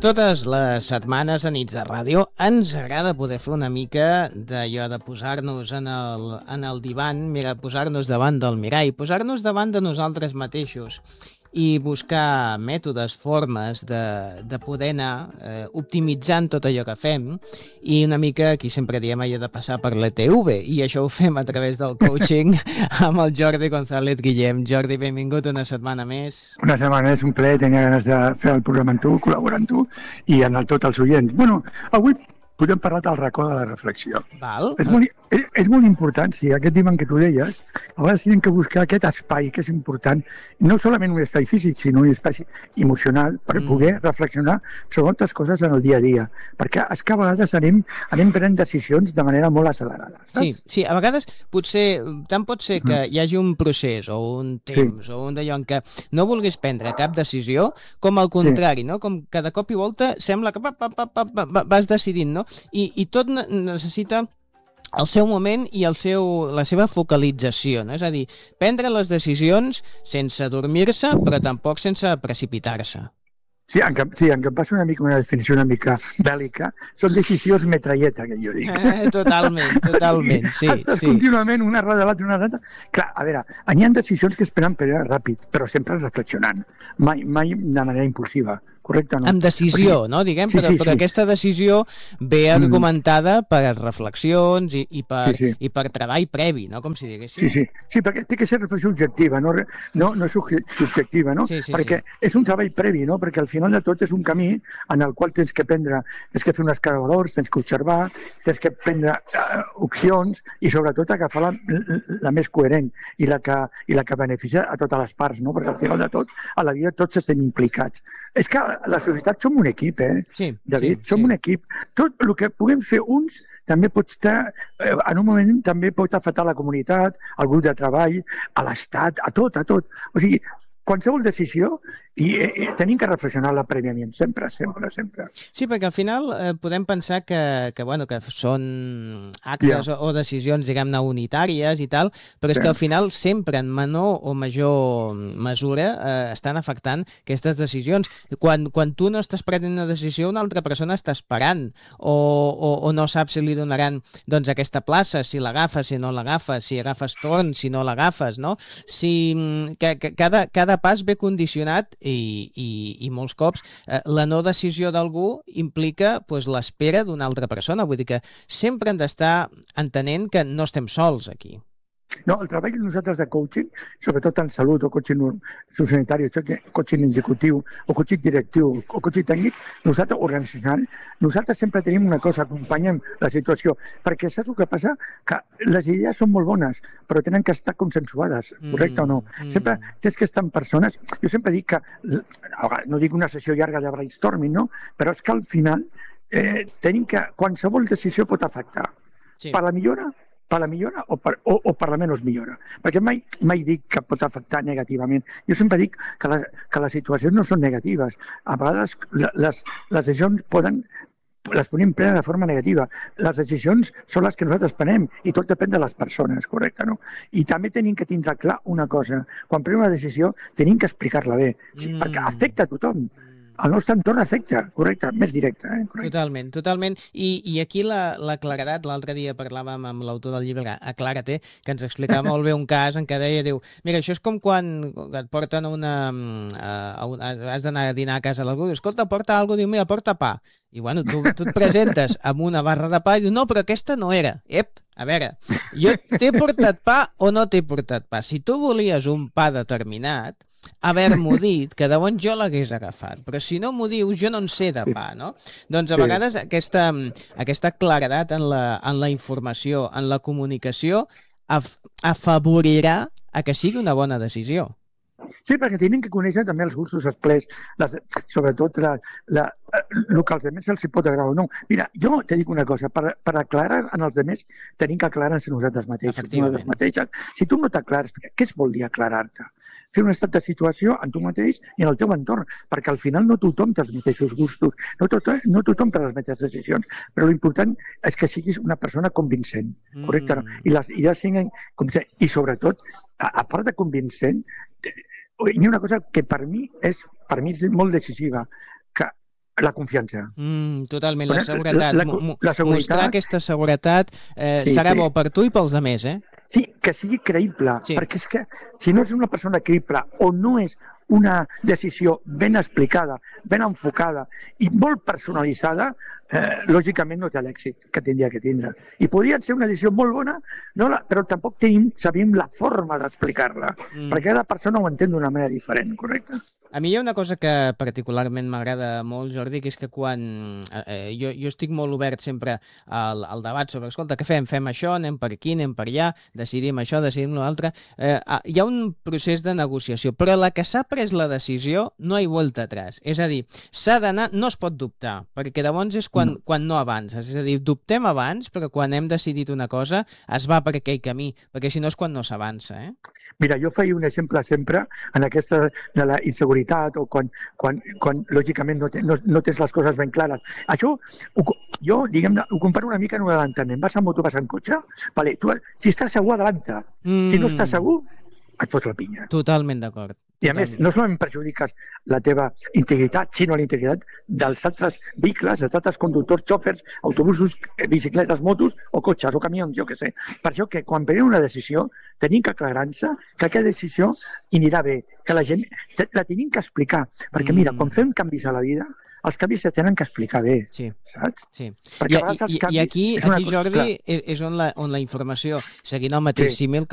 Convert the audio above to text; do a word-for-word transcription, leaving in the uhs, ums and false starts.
Totes les setmanes a Nits de Ràdio ens agrada poder fer una mica d'allò de posar-nos en el, en el divan, mira, posar-nos davant del mirall, posar-nos davant de nosaltres mateixos i buscar mètodes, formes de, de poder anar eh, optimitzant tot allò que fem i una mica, aquí sempre diem allò de passar per l'E T V i això ho fem a través del coaching amb el Jordi González Guillem. Jordi, benvingut una setmana més. Una setmana més, un plaer, tenia ganes de fer el programa amb tu, col·laborar amb tu i en el, tots els oients. Bueno, avui podem parlar del racó de la reflexió. Val. És molt, és, és molt important, sí, aquest divan que tu deies, a vegades tenim que buscar aquest espai que és important, no solament un espai físic, sinó un espai emocional per mm. poder reflexionar sobre altres coses en el dia a dia, perquè és que a vegades anem, anem prenent decisions de manera molt accelerada, saps? Sí, sí, a vegades potser, tant pot ser que hi hagi un procés o un temps sí. o un d'allò en què no vulguis prendre cap decisió, com al contrari, sí. no? Com que de cop i volta sembla que pa, pa, pa, pa, pa, vas decidint, no? I, i tot necessita el seu moment i el seu, la seva focalització, no? És a dir, prendre les decisions sense dormir-se, però tampoc sense precipitar-se. Sí, en què, sí, en què em passa una mica una definició una mica bèl·lica, són decisions metralleta, que jo dic. Eh, totalment, totalment, sí. Estàs sí. contínuament una rada de l'altra, una rada... Clar, a veure, hi ha decisions que es prenen per ràpid, però sempre reflexionant, mai, mai de manera impulsiva. Correcte, no? Amb decisió, no? Diguem, sí, però, sí, però sí. aquesta decisió ve argumentada mm. per reflexions i, i, per, sí, sí. i per treball previ, no? Com si diguéssim. Sí, sí, sí, perquè té que ser reflexió objectiva, no, no, no subjectiva, no? Sí, sí, perquè sí. és un treball previ, no? Perquè al final de tot és un camí en el qual tens que prendre, tens que fer unes cara de valors, tens que observar, tens que prendre uh, opcions i sobretot agafar la, la més coherent i la, que, i la que beneficia a totes les parts, no? Perquè al final de tot, a la vida tots estem implicats. És que la societat som un equip, eh, sí, David? Sí, som sí. un equip. Tot el que puguem fer uns també pot estar, eh, en un moment també pot afectar la comunitat, al grup de treball, a l'Estat, a tot, a tot. O sigui, qualsevol decisió i eh, tenim que reflexionar-la prèviament, sempre, sempre, sempre. Sí, perquè al final eh, podem pensar que, que, bueno, que són actes yeah. o, o decisions, diguem-ne, unitàries i tal, però és sí. que al final sempre en menor o major mesura eh, estan afectant aquestes decisions. Quan, quan tu no estàs prenent una decisió, una altra persona està esperant o, o, o no sap si li donaran doncs, aquesta plaça, si l'agafa, si no l'agafa, si agafes torn, si no l'agafes, no? Si, que, que cada, cada pas ve condicionat i, i, i molts cops eh, la no decisió d'algú implica pues, l'espera d'una altra persona. Vull dir que sempre hem d'estar entenent que no estem sols aquí. No, el treball que nosaltres de coaching, sobretot en salut o coaching sociosanitari, coaching executiu o coaching directiu o coaching tècnic, nosaltres organitzacional, nosaltres sempre tenim una cosa, acompanyem la situació, perquè saps el que passa? Que les idees són molt bones, però tenen que estar consensuades, correcte mm, o no? Mm. Sempre tens que estar amb persones, jo sempre dic que, no dic una sessió llarga de brainstorming, no? Però és que al final eh, tenim que, qualsevol decisió pot afectar. Sí. Per la millora, per la millora o per, o, o per la menys millora. Perquè mai, mai dic que pot afectar negativament. Jo sempre dic que, la, que les situacions no són negatives. A vegades les, les decisions poden, les podem prendre de forma negativa. Les decisions són les que nosaltres prenem i tot depèn de les persones, correcte, no? I també tenim que tindre clar una cosa. Quan prenem una decisió tenim que explicar-la bé, sí, mm. perquè afecta a tothom. El nostre entorn afecta, correcte, més directe. Eh? Correcte. Totalment, totalment. I, i aquí la, la claredat, l'altre dia parlàvem amb l'autor del llibre, Aclárate, que ens explicava molt bé un cas en què deia, diu, mira, això és com quan et porten una... A una has d'anar a dinar a casa d'algú, diu, escolta, porta alguna cosa, diu, mira, porta pa. I bueno, tu, tu et presentes amb una barra de pa i diu, no, però aquesta no era. Ep, a veure, jo t'he portat pa o no t'he portat pa? Si tu volies un pa determinat, haver-m'ho dit, que de bon jo l'hagués agafat, però si no m'ho dius jo no en sé de pa, no? Doncs a vegades aquesta, aquesta claredat en la, en la informació, en la comunicació af, afavorirà a que sigui una bona decisió. Sí, perquè tenim que conèixer també els gustos, els plers, les, sobretot la, la, el que als altres se'ls pot agradar o no. Mira, jo te dic una cosa, per, per aclarar en els altres tenim que aclarar-nos nosaltres mateixos. Nosaltres mateixes. Si tu no t'aclares, què es vol dir aclarar-te? Fer un estat de situació en tu mateix i en el teu entorn, perquè al final no tothom té els mateixos gustos, no tothom, no tothom té les mateixes decisions, però l'important és que siguis una persona convincent, correcte? Mm. I les idees siguin convincents. I sobretot, a, a part de convincent, hi ha una cosa que per mi és, per mi és molt decisiva, que La confiança. Mm, totalment, la La- seguretat. la- Mo- mo- la seguretat- Mostrar aquesta seguretat eh, Sí, serà sí. bo per tu i pels demés, eh? Sí, que sigui creïble, Sí. perquè és que si no és una persona creïble o no és una decisió ben explicada, ben enfocada i molt personalitzada, eh, lògicament no té l'èxit que tindria que tindre. I podria ser una decisió molt bona, no la, però tampoc tenim, sabem la forma d'explicar-la, Mm. perquè cada persona ho entén d'una manera diferent, correcte? A mi hi ha una cosa que particularment m'agrada molt, Jordi, que és que quan... Eh, jo, jo estic molt obert sempre al, al debat sobre, escolta, què fem? Fem això, anem per aquí, anem per allà, decidim això, decidim l'altre. Eh, hi ha un procés de negociació, però la que s'ha pres la decisió no hi ha volta atrás. És a dir, s'ha d'anar... No es pot dubtar, perquè llavors és quan no, quan no avances. És a dir, dubtem abans, però quan hem decidit una cosa es va per aquell camí, perquè si no és quan no s'avança, eh? Mira, jo feia un exemple sempre en aquesta de la inseguretat o quan, quan, quan lògicament no, te, no, no tens les coses ben clares. Això, ho, jo, diguem ho comparo una mica en un adelantament. Vas en moto, vas en cotxe, vale, tu, si estàs segur, adelanta. Mm. Si no estàs segur, et fots la pinya. Totalment d'acord. I a més, no solament perjudiques la teva integritat, sinó la integritat dels altres vehicles, dels altres conductors, xòfers, autobusos, bicicletes, motos o cotxes o camions, jo què sé. Per això que quan prenem una decisió tenim que aclarar-nos que aquella decisió anirà bé, que la gent la tenim que explicar. Perquè mira, quan fem canvis a la vida, els canvis se tenen que explicar bé, sí. saps? Sí. Perquè I, a vegades els i, canvis... I aquí, és una aquí cosa, Jordi, clar. és on la, on la informació, seguint el mateix Sí. símil